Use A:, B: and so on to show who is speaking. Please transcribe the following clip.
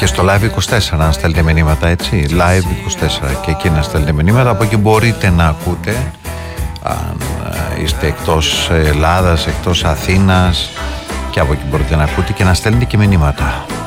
A: Και στο Live24 να στέλνετε μηνύματα, έτσι, Live24, και εκεί να στέλνετε μηνύματα. Από εκεί μπορείτε να ακούτε, αν είστε εκτός Ελλάδας, εκτός Αθήνας, και από εκεί μπορείτε να ακούτε και να στέλνετε και μηνύματα.